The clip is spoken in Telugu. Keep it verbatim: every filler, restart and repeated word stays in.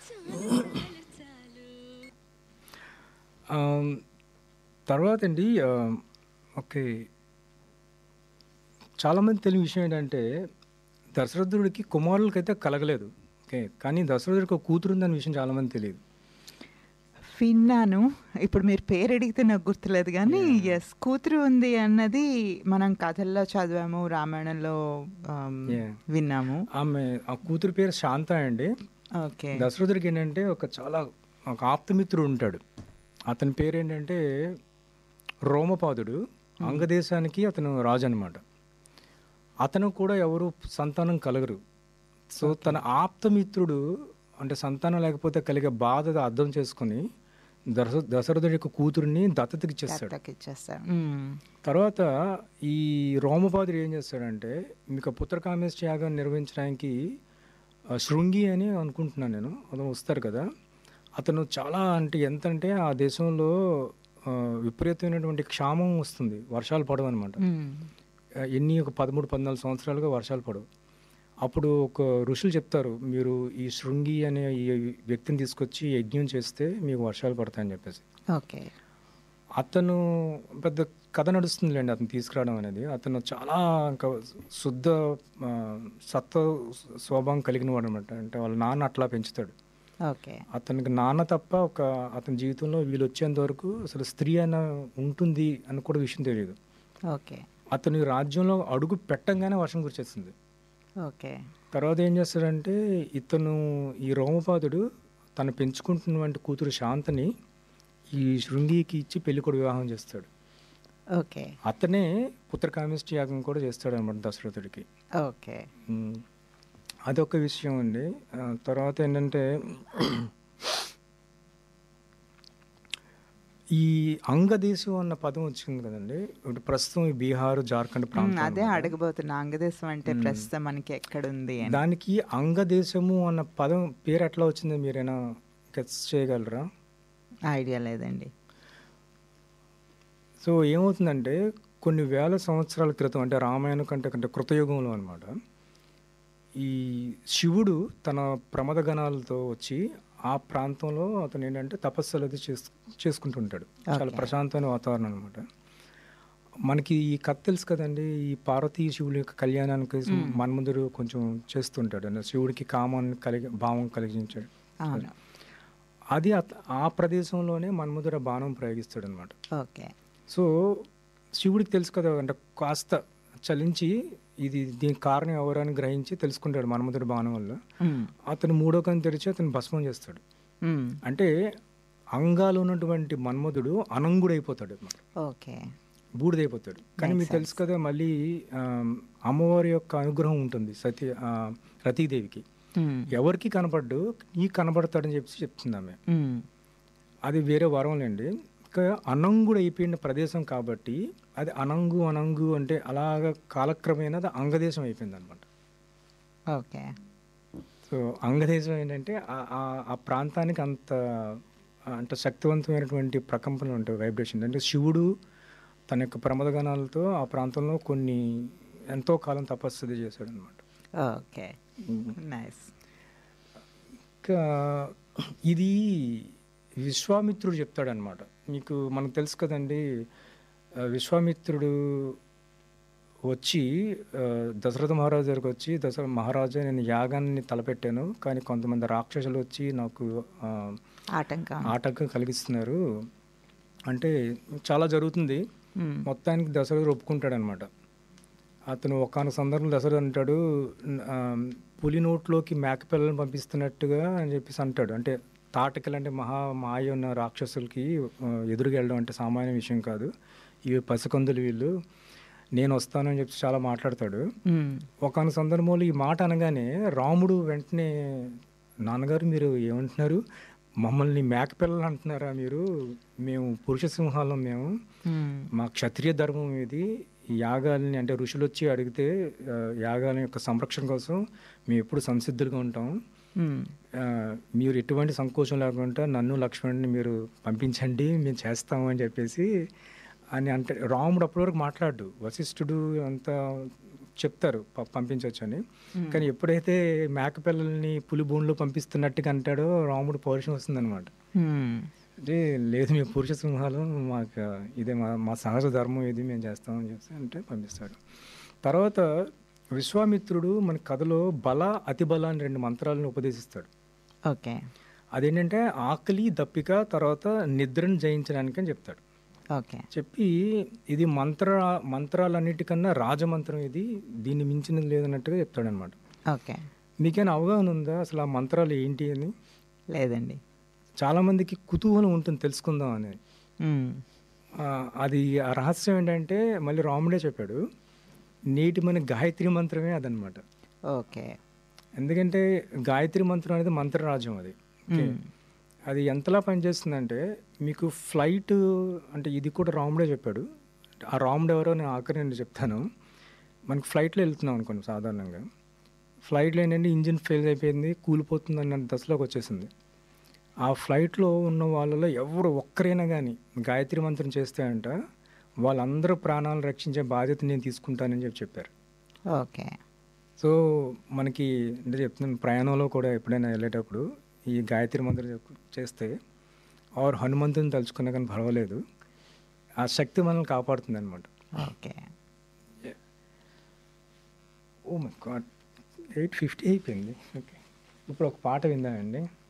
ఆహ్, తర్వాతండి ఆహ్, ఓకే. చాలామందికి తెలియని విషయం ఏంటంటే, దశరథుడికి కుమారులకైతే కలగలేదు. ఓకే. కానీ దశరథుడికి ఒక కూతురుందన్న విషయం చాలామందికి తెలీదు. విన్నాను. ఇప్పుడు మీరు పేరడిగితే నాకు గుర్తులేదు గానీ, యాహ్! యెస్. కూతురు ఉంది అన్నది మనం కథల్లో చదివాము. రామాయణంలో ఆహ్, యాహ్! విన్నాము. ఆమె ఆ కూతురు పేరు శాంత అండి. ఓకే. దశరథుడికి ఏంటంటే ఒక చాలా ఒక ఆప్తమిత్రుడు ఉంటాడు. అతని పేరేంటంటే రోమపాదుడు. హ్మ్. అంగదేశానికి అతను రాజనమాట. అతను కూడా ఎవరు సంతానం కలగరు. So, okay. తన ఆప్తమిత్రుడు అంటే సంతానం లేకపోతే కలిగే బాధ అర్థం చేసుకొని దశ దశరథుడి యొక్క కూతురిని దత్తతకిచ్చేస్తాడు. దత్తకిచ్చేస్తారు. హ్మ్. తర్వాత ఈ రోమపాదుడు ఏం చేస్తాడంటే, మీకు పుత్రకామేష్టి యాగం నిర్వహించడానికి ఆహ్, శృంగి అని అనుకుంటున్నాను నేను. అతను వస్తారు కదా! అతను చాలా అంటే ఎంతంటే ఆ దేశంలో ఆహ్, విపరీతమైనటువంటి క్షామం వస్తుంది. వర్షాలు పడవనమాట. హ్మ్. ఆహ్, ఎన్ని ఒక పదమూడు, పద్నాలుగు సంవత్సరాలుగా వర్షాలు పడవు. అప్పుడు ఒక ఋషులు చెప్తారు, మీరు ఈ శృంగి అనే ఈ వ్యక్తిని తీసుకొచ్చి యజ్ఞం చేస్తే మీకు వర్షాలు పడతాయని చెప్పేసి. ఓకే. అతను పెద్ద కథ నడుస్తుందిలేండి అతను తీసుకురావడం అనేది. అతను చాలా ఇంకా శుద్ధ ఆహ్, సత్వ స్వభావం కలిగిన వాడనమాట. అంటే వాళ్ళ నాన్న అట్లా పెంచుతాడు. ఓకే. అతనికి నాన్న తప్ప ఒక అతని జీవితంలో వీళ్ళొచ్చేంత వరకు అసలు స్త్రీ అన్న ఉంటుంది అని కూడా విషయం తెలీదు. ఓకే. అతని రాజ్యంలో అడుగు పెట్టంగానే వర్షం కురిసేస్తుంది. ఓకే. తర్వాత ఏం చేస్తాడంటే, ఇతను ఈ రోమపాదుడు తను పెంచుకుంటున్నటువంటి కూతురు శాంతని ఈ శృంగికి ఇచ్చి పెళ్ళికొడుకు వివాహం చేస్తాడు. ఓకే. అతనే పుత్రకామేష్టి యాగం కూడా చేస్తాడనమాట దశరథుడికి. ఓకే. హ్మ్. అదొక విషయం అండి. ఆహ్, తర్వాత ఏంటంటే ఈ అంగదేశం అన్న పదం వచ్చింది కదండీ! ఇప్పుడు ప్రస్తుతం ఈ బీహార్, జార్ఖండ్ హ్మ్. ప్రాంతం అదే అనమాట. అడగబోతున్నా. అంగదేశం అంటే హ్మ్. ప్రస్తుతం మనకి ఎక్కడుంది అని. దానికి అంగదేశము అన్న పదం పేరు ఎట్లా వచ్చిందో మీరేమైనా గెస్ చేయగలరా? ఐడియా లేదండి. సో, ఏమవుతుందంటే కొన్ని వేల సంవత్సరాల క్రితం అంటే రామాయణం కంటే కంటే కృతయుగంలో అనమాట. ఈ శివుడు తన ప్రమద గణాలతో వచ్చి ఆ ప్రాంతంలో అతను ఏంటంటే తపస్సులు అది చేస్ చేసుకుంటూ ఉంటాడు. చాలా ఓకే. ప్రశాంతమైన వాతావరణం అనమాట. మనకి ఈ కథ తెలుసు కదండీ! ఈ పార్వతీ శివుల యొక్క కళ్యాణానికి సం హ్మ్. మన్మధుడు కొంచెం చేస్తుంటాడు. అంటే శివుడికి కామాన్ని కలిగి భావం కలిగించాడు. అవును. అది అత ఆ ప్రదేశంలోనే మన్మధుడు ఆ బాణం ప్రయోగిస్తాడనమాట. ఓకే. సో, శివుడికి తెలుసు కదా! అంటే కాస్త చలించి ఇది దీనికి కారణం ఎవరని గ్రహించి తెలుసుకుంటాడు మన్మధుడి బాణం వల్ల. హ్మ్. అతను మూడో కన్ను తెరిచి అతన్ని భస్మం చేస్తాడు. హ్మ్. అంటే అంగాలో ఉన్నటువంటి మన్మధుడు అనంగుడైపోతాడనమాట. ఓకే. బూడిదైపోతాడు. కానీ మేక్స్ మీకు తెలుసు సెన్స్. కదా! మళ్ళీ ఆహ్, అమ్మవారి యొక్క అనుగ్రహం ఉంటుంది సతీ ఆహ్, రతీదేవికి. హ్మ్. ఎవరికీ కనపడ్డు, నీకు కనపడతాడని చెప్పేసి చెప్తుందామె. హ్మ్. అది వేరే వరంలేండి. ఇక అనంగుడు అయిపోయిన ప్రదేశం కాబట్టి అది అనంగు, అనంగు అంటే అలాగా కాలక్రమేణా అది అంగదేశం అయిపోయిందనమాట. ఓకే. సో, అంగదేశం ఏంటంటే ఆహ్, ఆహ్, ఆ ప్రాంతానికి అంత అంటే శక్తివంతమైనటువంటి ప్రకంపనలు ఉంటాయి, వైబ్రేషన్. అంటే శివుడు తన యొక్క ప్రమదగణాలతో ఆ ప్రాంతంలో కొన్ని ఎంతో కాలం తపస్సు అది చేశాడనమాట. ఓకే. హ్మ్. నైస్. ఇంకా ఇది విశ్వామిత్రుడు చెప్తాడనమాట. మీకు మనకు తెలుసు కదండీ! ఆహ్, విశ్వామిత్రుడు వచ్చి ఆహ్, దశరథ మహారాజు దగ్గరకొచ్చి, దశరథ మహారాజా నేను యాగాన్ని తలపెట్టాను. కానీ కొంతమంది రాక్షసులు వచ్చి నాకు ఆహ్, ఆటంకం. ఆటంకం కలిగిస్తున్నారు. అంటే చాలా జరుగుతుంది. హ్మ్. మొత్తానికి దశరథుడు ఒప్పుకుంటాడనమాట. అతను ఒకానొక సందర్భంలో దశరథుడు అంటాడు, న్ ఆహ్, పులి నోట్లోకి మేక పిల్లలను పంపిస్తున్నట్టుగా అని చెప్పేసి అంటాడు. అంటే తాటకలు అంటే మహా మాయ ఉన్న రాక్షసులకి ఆహ్, ఎదురుగా వెళ్ళడం అంటే సామాన్య విషయం కాదు. ఇవి పసికందులు వీళ్ళు. నేను వస్తాను అని చెప్పి చాలా మాట్లాడతాడు. హ్మ్. ఒకానొక సందర్భంలో ఈ మాట అనగానే రాముడు వెంటనే, నాన్నగారు మీరు ఏమంటున్నారు? మమ్మల్ని మేక పిల్లలు అంటున్నారా మీరు? మేము పురుష సింహాలం మేము. హ్మ్. మా క్షత్రియ ధర్మం ఇది. ఈ యాగాల్ని అంటే ఋషులొచ్చి అడిగితే ఆహ్, యాగాల యొక్క సంరక్షణ కోసం మేము ఎప్పుడు సంసిద్ధులుగా ఉంటాం. హ్మ్. ఆహ్, మీరు ఎటువంటి సంకోచం లేకుండా నన్ను, లక్ష్మణుడిని మీరు పంపించండి. మేము చేస్తాము అని చెప్పేసి అని అంటే రాముడు అప్పటి వరకు మాట్లాడడు. వశిష్ఠుడు అంతా చెప్తారు ప- పంపించవచ్చు అని. మ్మ్. కానీ ఎప్పుడైతే మేక పిల్లల్ని పులి బోన్లో పంపిస్తున్నట్టుగా అంటాడో రాముడు పౌరుషం వస్తుందన్నమాట. మ్మ్. అంటే లేదు మేము పురుష సింహాలు, మాకు ఇదే మా మా సహజ ధర్మం ఇది, మేము చేస్తామని చెప్పి అంటే పంపిస్తాడు. తర్వాత విశ్వామిత్రుడు మన కథలో బల అతి బల అని రెండు మంత్రాలను ఉపదేశిస్తాడు. ఓకే. అదేంటంటే ఆకలి దప్పిక తర్వాత నిద్రను జయించడానికి అని చెప్తాడు. ఓకే. చెప్పి ఇది మంత్ర మంత్రాలన్నిటికన్నా రాజమంత్రం ఇది, దీన్ని మించినది లేదన్నట్టుగా చెప్తాడనమాట. ఓకే. మీకేమైనా అవగాహన ఉందా అసలు ఆ మంత్రాలు ఏంటి అని? లేదండి. చాలామందికి కుతూహలం ఉంటుంది తెలుసుకుందాం అనేది. మ్మ్. ఆ, అది ఆ రహస్యం ఏంటంటే మళ్ళీ రాముడే చెప్పాడు, నేటి మన గాయత్రి మంత్రమే అదనమాట. ఓకే. ఎందుకంటే గాయత్రి మంత్రం అనేది మంత్రరాజ్యం అది. ఓకే. మ్మ్. అది ఎంతలా పనిచేస్తుందంటే మీకు ఫ్లైట్, అంటే ఇది కూడా రాముడే చెప్పాడు. ఆ రాముడు ఎవరో నేను ఆఖరి నేను చెప్తాను. మనకి ఫ్లైట్లో వెళ్తున్నాం అనుకోండి, సాధారణంగా ఫ్లైట్లో ఏంటంటే ఇంజిన్ ఫెయిల్ అయిపోయింది, కూలిపోతుంది అన్న దశలోకి వచ్చేసింది. ఆ ఫ్లైట్లో ఉన్న వాళ్ళలో ఎవరు ఒక్కరైనా కానీ గాయత్రి మంత్రం చేస్తే అంట వాళ్ళందరూ ప్రాణాలు రక్షించే బాధ్యత నేను తీసుకుంటానని చెప్పి చెప్పారు. ఓకే. సో మనకి అంటే చెప్తున్నాను, ప్రయాణంలో కూడా ఎప్పుడైనా వెళ్ళేటప్పుడు ఈ గాయత్రి మంత్రం చెప్పు- చేస్తే ఆర్ హనుమంతుని తలుచుకున్నా కానీ పర్వాలేదు, ఆ శక్తి మనల్ని కాపాడుతుంది అనమాట. Okay. Oh my God, eight fifty అయిపోయింది. ఓకే, ఇప్పుడు ఒక పాట విందామండి.